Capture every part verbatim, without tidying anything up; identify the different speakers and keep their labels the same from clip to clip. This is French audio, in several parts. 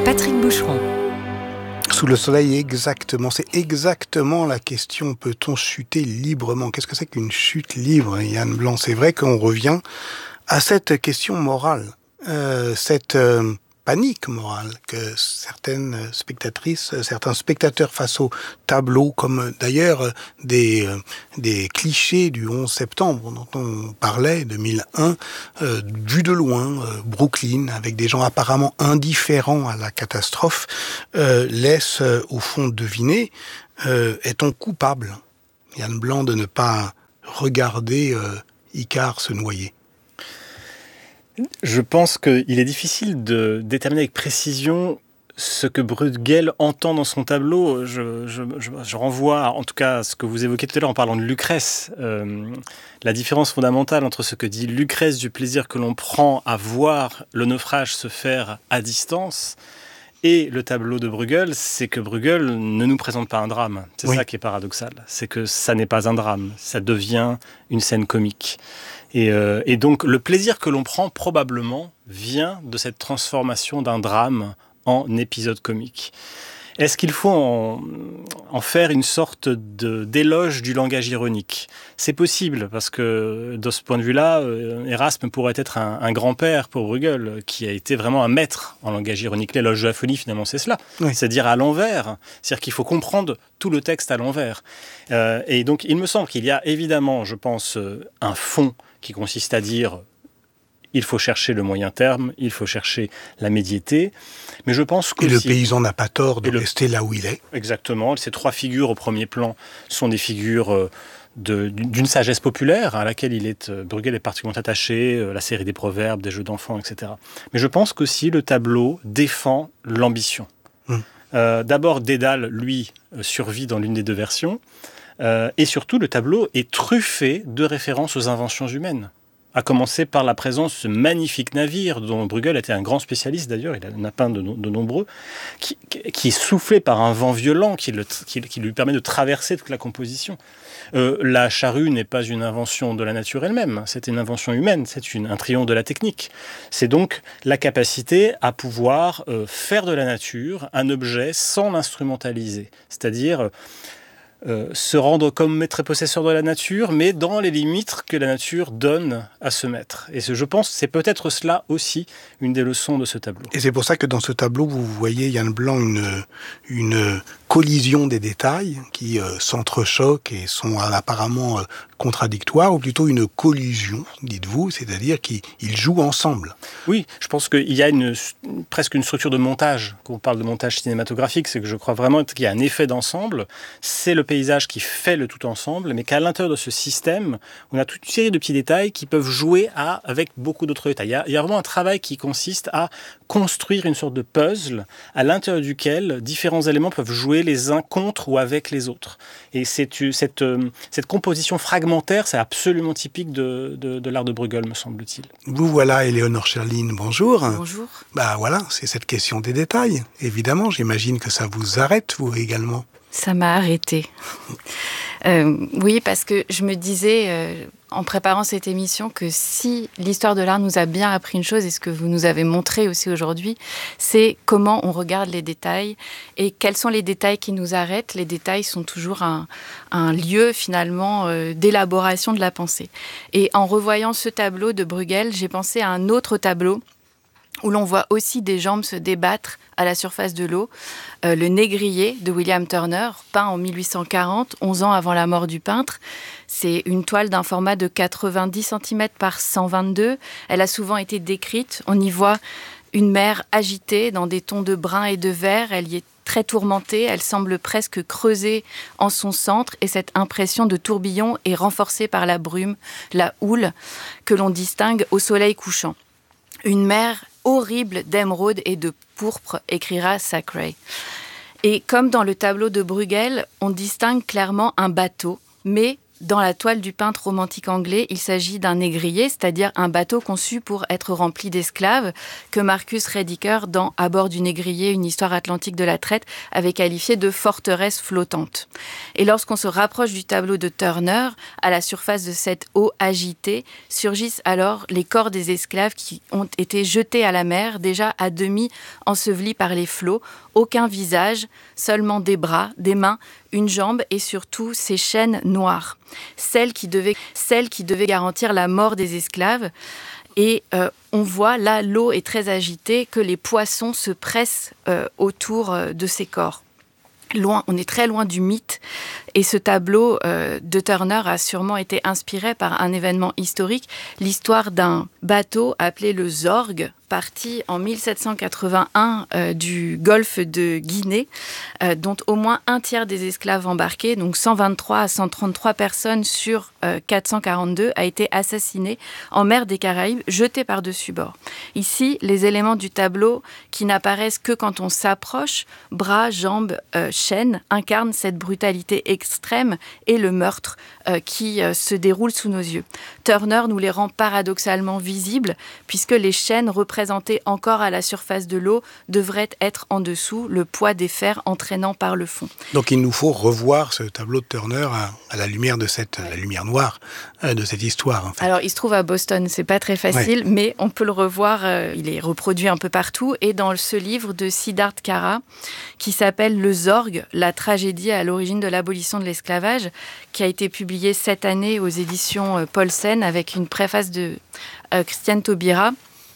Speaker 1: Patrick Boucheron.
Speaker 2: Sous le soleil, exactement. C'est exactement la question. Peut-on chuter librement ? Qu'est-ce que c'est qu'une chute libre, Yann Blanc ? C'est vrai qu'on revient à cette question morale, euh, cette euh, panique morale que certaines spectatrices, certains spectateurs face au tableau, comme d'ailleurs des, des clichés du onze septembre dont on parlait, deux mille un, euh, vu de loin, euh, Brooklyn, avec des gens apparemment indifférents à la catastrophe, euh, laisse euh, au fond deviner, euh, est-on coupable, Yann Blanc, de ne pas regarder euh, Icare se noyer ?
Speaker 3: Je pense qu'il est difficile de déterminer avec précision ce que Bruegel entend dans son tableau. Je, je, je, je renvoie en tout cas à ce que vous évoquiez tout à l'heure en parlant de Lucrèce. Euh, la différence fondamentale entre ce que dit Lucrèce du plaisir que l'on prend à voir le naufrage se faire à distance et le tableau de Bruegel, c'est que Bruegel ne nous présente pas un drame. C'est oui. ça qui est paradoxal. C'est que ça n'est pas un drame, ça devient une scène comique. Et, euh, et donc, le plaisir que l'on prend, probablement, vient de cette transformation d'un drame en épisode comique. Est-ce qu'il faut en, en faire une sorte de, d'éloge du langage ironique ? C'est possible, parce que, de ce point de vue-là, Erasme pourrait être un, un grand-père pour Bruegel, qui a été vraiment un maître en langage ironique. L'éloge de la folie, finalement, c'est cela. Oui. C'est-à-dire à l'envers. C'est-à-dire qu'il faut comprendre tout le texte à l'envers. Euh, et donc, il me semble qu'il y a évidemment, je pense, un fond qui consiste à dire il faut chercher le moyen terme, il faut chercher la médiété. Mais je pense que
Speaker 2: et le paysan n'a pas tort de
Speaker 3: le...
Speaker 2: rester là où il est.
Speaker 3: Exactement. Ces trois figures au premier plan sont des figures de, d'une sagesse populaire à laquelle il est, Bruegel est particulièrement attaché, la série des proverbes, des jeux d'enfants, et cetera. Mais je pense qu'aussi le tableau défend l'ambition. Hum. Euh, d'abord, Dédale, lui, survit dans l'une des deux versions. Euh, et surtout, le tableau est truffé de références aux inventions humaines. À commencer par la présence de ce magnifique navire, dont Bruegel était un grand spécialiste d'ailleurs, il en a peint de, no- de nombreux, qui, qui est soufflé par un vent violent qui, le, qui, qui lui permet de traverser toute la composition. Euh, la charrue n'est pas une invention de la nature elle-même, c'est une invention humaine, c'est une, un triomphe de la technique. C'est donc la capacité à pouvoir euh, faire de la nature un objet sans l'instrumentaliser, c'est-à-dire Euh, se rendre comme maître et possesseur de la nature, mais dans les limites que la nature donne à ce maître. Et ce, je pense que c'est peut-être cela aussi une des leçons de ce tableau.
Speaker 2: Et c'est pour ça que dans ce tableau, vous voyez, Yann Blanc, une, une collision des détails qui euh, s'entrechoquent et sont apparemment euh, contradictoires, ou plutôt une collusion, dites-vous, c'est-à-dire qu'ils jouent ensemble.
Speaker 3: Oui, je pense qu'il y a une, presque une structure de montage. Quand on parle de montage cinématographique, c'est que je crois vraiment qu'il y a un effet d'ensemble. C'est le paysage qui fait le tout ensemble, mais qu'à l'intérieur de ce système, on a toute une série de petits détails qui peuvent jouer à, avec beaucoup d'autres détails. Il y a, il y a vraiment un travail qui consiste à construire une sorte de puzzle à l'intérieur duquel différents éléments peuvent jouer les uns contre ou avec les autres. Et c'est, cette, cette composition fragmentaire, c'est absolument typique de, de, de l'art de Bruegel, me semble-t-il.
Speaker 2: Vous voilà, Éléonore Cherline, bonjour.
Speaker 1: Bonjour.
Speaker 2: Bah voilà, c'est cette question des détails. Évidemment, j'imagine que ça vous arrête, vous également.
Speaker 1: Ça m'a arrêtée. Euh, oui, parce que je me disais, euh, en préparant cette émission, que si l'histoire de l'art nous a bien appris une chose, et ce que vous nous avez montré aussi aujourd'hui, c'est comment on regarde les détails et quels sont les détails qui nous arrêtent. Les détails sont toujours un, un lieu, finalement, euh, d'élaboration de la pensée. Et en revoyant ce tableau de Bruegel, j'ai pensé à un autre tableau où l'on voit aussi des jambes se débattre à la surface de l'eau. Euh, le Négrier de William Turner, peint en mille huit cent quarante, onze ans avant la mort du peintre. C'est une toile d'un format de quatre-vingt-dix centimètres par cent vingt-deux. Elle a souvent été décrite. On y voit une mer agitée dans des tons de brun et de vert. Elle y est très tourmentée. Elle semble presque creusée en son centre. Et cette impression de tourbillon est renforcée par la brume, la houle, que l'on distingue au soleil couchant. Une mer horrible d'émeraude et de pourpre, écrira Thackeray. Et comme dans le tableau de Bruegel, on distingue clairement un bateau, mais Dans la toile du peintre romantique anglais, il s'agit d'un négrier, c'est-à-dire un bateau conçu pour être rempli d'esclaves, que Marcus Rediker, dans À bord du négrier, une histoire atlantique de la traite, avait qualifié de forteresse flottante. Et lorsqu'on se rapproche du tableau de Turner, à la surface de cette eau agitée, surgissent alors les corps des esclaves qui ont été jetés à la mer, déjà à demi ensevelis par les flots. Aucun visage, seulement des bras, des mains, une jambe et surtout ces chaînes noires. Celles qui devaient, celles qui devaient garantir la mort des esclaves. Et euh, on voit, là, l'eau est très agitée, que les poissons se pressent euh, autour euh, de ces corps. Loin, on est très loin du mythe. Et ce tableau euh, de Turner a sûrement été inspiré par un événement historique, l'histoire d'un bateau appelé le Zorg, parti en mille sept cent quatre-vingt-un euh, du golfe de Guinée, euh, dont au moins un tiers des esclaves embarqués, donc cent vingt-trois à cent trente-trois personnes sur euh, quatre cent quarante-deux, a été assassiné en mer des Caraïbes, jeté par-dessus bord. Ici, les éléments du tableau qui n'apparaissent que quand on s'approche, bras, jambes, euh, chaînes, incarnent cette brutalité extrême et le meurtre euh, qui euh, se déroule sous nos yeux. Turner nous les rend paradoxalement visibles, puisque les chaînes représentent présenté encore à la surface de l'eau devrait être en dessous, le poids des fers entraînant par le fond.
Speaker 2: Donc il nous faut revoir ce tableau de Turner à, à la lumière de cette, ouais. la lumière noire euh, de cette histoire. En fait.
Speaker 1: Alors il se trouve à Boston, c'est pas très facile, ouais. mais on peut le revoir. Euh, il est reproduit un peu partout et dans ce livre de Siddharth Kara qui s'appelle Le Zorg, la tragédie à l'origine de l'abolition de l'esclavage, qui a été publié cette année aux éditions euh, Paulsen avec une préface de euh, Christiane Taubira,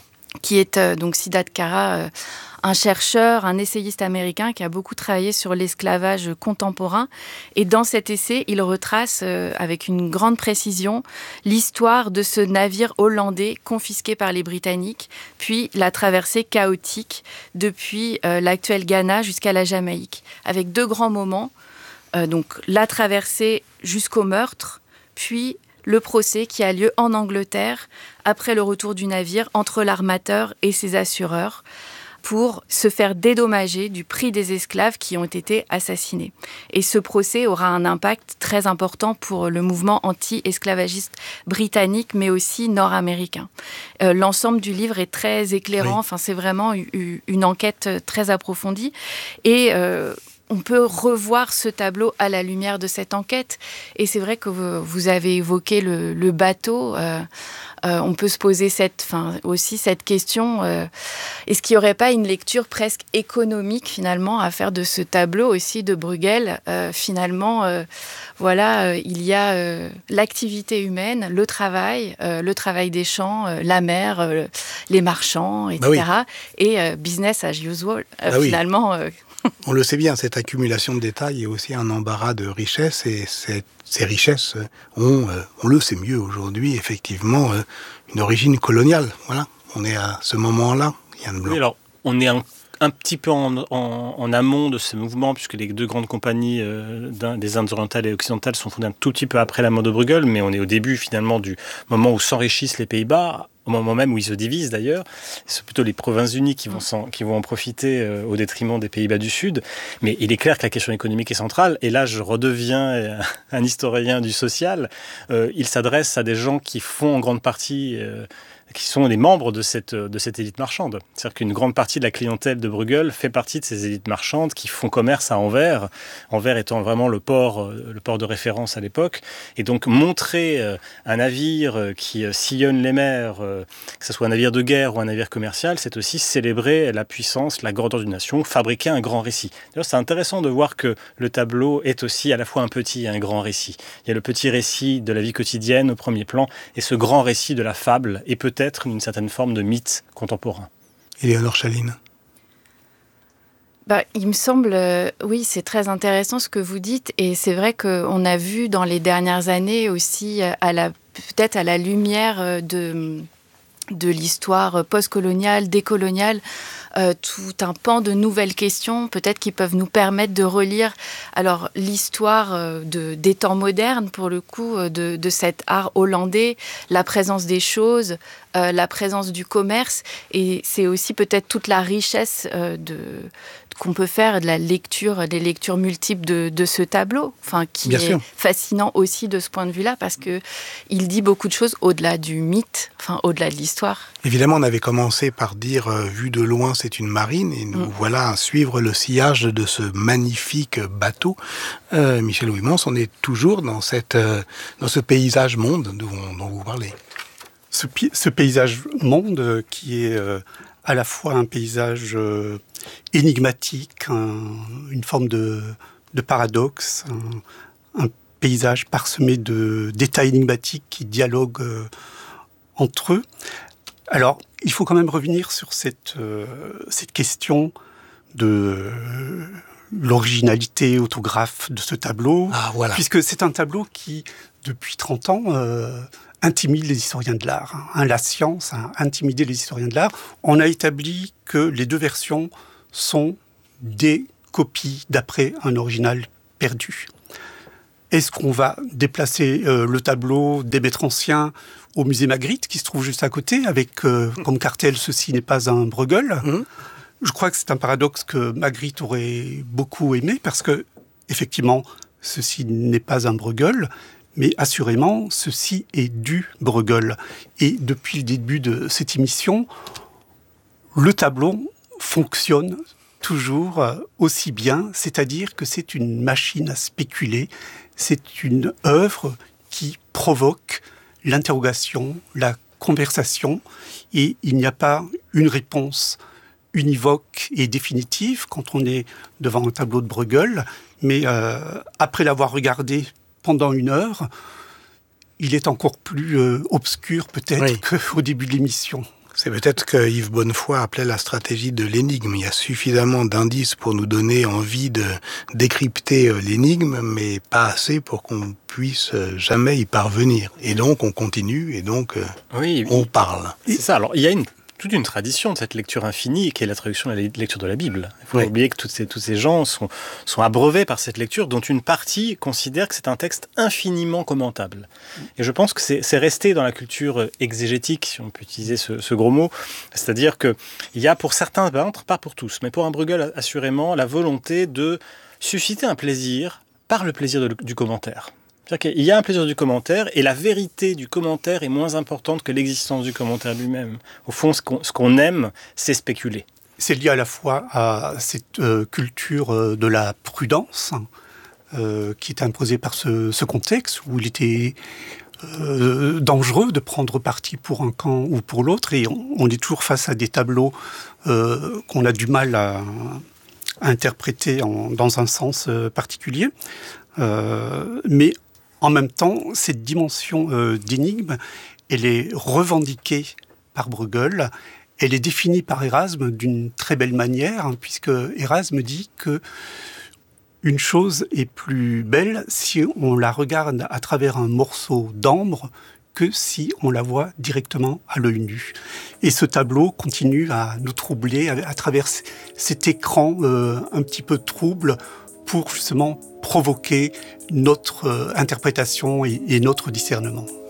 Speaker 1: qui est euh, donc Siddharth Kara, euh, un chercheur, un essayiste américain qui a beaucoup travaillé sur l'esclavage contemporain. Et dans cet essai, il retrace euh, avec une grande précision l'histoire de ce navire hollandais confisqué par les Britanniques, puis la traversée chaotique depuis euh, l'actuel Ghana jusqu'à la Jamaïque, avec deux grands moments, euh, donc la traversée jusqu'au meurtre, puis le procès qui a lieu en Angleterre après le retour du navire entre l'armateur et ses assureurs pour se faire dédommager du prix des esclaves qui ont été assassinés. Et ce procès aura un impact très important pour le mouvement anti-esclavagiste britannique, mais aussi nord-américain. Euh, l'ensemble du livre est très éclairant, oui. Enfin, c'est vraiment une enquête très approfondie. Et euh, on peut revoir ce tableau à la lumière de cette enquête. Et c'est vrai que vous, vous avez évoqué le, le bateau. Euh, euh, on peut se poser cette, enfin, aussi cette question. Euh, est-ce qu'il n'y aurait pas une lecture presque économique, finalement, à faire de ce tableau aussi de Bruegel ? euh, Finalement, euh, voilà, euh, il y a euh, l'activité humaine, le travail, euh, le travail des champs, euh, la mer, euh, les marchands, et cetera. Bah oui. Et euh, business as usual, euh, bah finalement... Oui. Euh,
Speaker 2: On le sait bien, cette accumulation de détails est aussi un embarras de richesses et ces, ces richesses ont, euh, on le sait mieux aujourd'hui, effectivement, euh, une origine coloniale. Voilà, on est à ce moment-là, Yann Blanc.
Speaker 3: Oui, alors, on est un, un petit peu en, en, en amont de ce mouvement, puisque les deux grandes compagnies euh, des Indes orientales et occidentales sont fondées un tout petit peu après la mort de Bruegel, mais on est au début, finalement, du moment où s'enrichissent les Pays-Bas, au moment même où ils se divisent d'ailleurs. C'est plutôt les Provinces-Unies qui vont, en, qui vont en profiter euh, au détriment des Pays-Bas du Sud. Mais il est clair que la question économique est centrale. Et là, je redeviens euh, un historien du social. Euh, il s'adresse à des gens qui font en grande partie... Euh, qui sont des membres de cette, de cette élite marchande. C'est-à-dire qu'une grande partie de la clientèle de Bruegel fait partie de ces élites marchandes qui font commerce à Anvers, Anvers étant vraiment le port, le port de référence à l'époque. Et donc montrer un navire qui sillonne les mers, que ce soit un navire de guerre ou un navire commercial, c'est aussi célébrer la puissance, la grandeur d'une nation, fabriquer un grand récit. D'ailleurs, c'est intéressant de voir que le tableau est aussi à la fois un petit et un grand récit. Il y a le petit récit de la vie quotidienne au premier plan et ce grand récit de la fable et peut-être être une certaine forme de mythe contemporain.
Speaker 2: Éléonore Chaline.
Speaker 1: Bah, il me semble, euh, oui, c'est très intéressant ce que vous dites, et c'est vrai qu'on a vu dans les dernières années aussi, à la, peut-être à la lumière de, de l'histoire post-coloniale, décoloniale, euh, tout un pan de nouvelles questions, peut-être qui peuvent nous permettre de relire alors l'histoire euh, de, des temps modernes, pour le coup, euh, de, de cet art hollandais, la présence des choses, euh, la présence du commerce, et c'est aussi peut-être toute la richesse euh, de, qu'on peut faire de la lecture, des lectures multiples de, de ce tableau, enfin, qui
Speaker 2: Bien
Speaker 1: est
Speaker 2: sûr.
Speaker 1: fascinant aussi de ce point de vue-là, parce qu'il dit beaucoup de choses au-delà du mythe, enfin, au-delà de l'histoire.
Speaker 2: Évidemment, on avait commencé par dire euh, vu de loin, c'est une marine, et nous mm. voilà à suivre le sillage de ce magnifique bateau. Euh, Michel Ouimans, on est toujours dans, cette, euh, dans ce paysage monde dont, dont vous parlez.
Speaker 4: Ce, ce paysage monde euh, qui est euh, à la fois un paysage euh, énigmatique, un, une forme de, de paradoxe, un, un paysage parsemé de détails énigmatiques qui dialoguent euh, entre eux. Alors, il faut quand même revenir sur cette, euh, cette question de euh, l'originalité autographe de ce tableau,
Speaker 2: ah, voilà.
Speaker 4: puisque c'est un tableau qui, depuis trente ans, euh, intimide les historiens de l'art. Hein. La science a intimidé les historiens de l'art. On a établi que les deux versions sont des copies d'après un original perdu. Est-ce qu'on va déplacer euh, le tableau des maîtres anciens au musée Magritte, qui se trouve juste à côté, avec euh, comme cartel « Ceci n'est pas un Bruegel ». Mmh. Je crois que c'est un paradoxe que Magritte aurait beaucoup aimé, parce que, effectivement, ceci n'est pas un Bruegel, mais assurément, ceci est du Bruegel. Et depuis le début de cette émission, le tableau fonctionne toujours aussi bien, c'est-à-dire que c'est une machine à spéculer, c'est une œuvre qui provoque l'interrogation, la conversation, et il n'y a pas une réponse univoque et définitive quand on est devant un tableau de Bruegel, mais euh, après l'avoir regardé pendant une heure, il est encore plus euh, obscur peut-être oui. qu'au début de l'émission.
Speaker 2: C'est peut-être que Yves Bonnefoy appelait la stratégie de l'énigme. Il y a suffisamment d'indices pour nous donner envie de décrypter l'énigme, mais pas assez pour qu'on puisse jamais y parvenir. Et donc, on continue, et donc, oui, on parle.
Speaker 3: C'est ça. Alors, il y a une toute une tradition de cette lecture infinie qui est la traduction de la lecture de la Bible. Il faut oui. oublier que toutes ces, tous ces gens sont, sont abreuvés par cette lecture, dont une partie considère que c'est un texte infiniment commentable. Et je pense que c'est, c'est resté dans la culture exégétique, si on peut utiliser ce, ce gros mot, c'est-à-dire qu'il y a pour certains peintres, pas pour tous, mais pour un Bruegel assurément, la volonté de susciter un plaisir par le plaisir de, du commentaire. C'est-à-dire qu'il y a un plaisir du commentaire et la vérité du commentaire est moins importante que l'existence du commentaire lui-même. Au fond, ce qu'on, ce qu'on aime, c'est spéculer.
Speaker 4: C'est lié à la fois à cette euh, culture euh, de la prudence euh, qui est imposée par ce, ce contexte où il était euh, dangereux de prendre parti pour un camp ou pour l'autre, et on, on est toujours face à des tableaux euh, qu'on a du mal à, à interpréter en, dans un sens euh, particulier. Euh, mais en même temps, cette dimension euh, d'énigme, elle est revendiquée par Bruegel, elle est définie par Erasme d'une très belle manière, hein, puisque Erasme dit que une chose est plus belle si on la regarde à travers un morceau d'ambre que si on la voit directement à l'œil nu. Et ce tableau continue à nous troubler à, à travers c- cet écran euh, un petit peu trouble, pour justement provoquer notre euh, interprétation et, et notre discernement.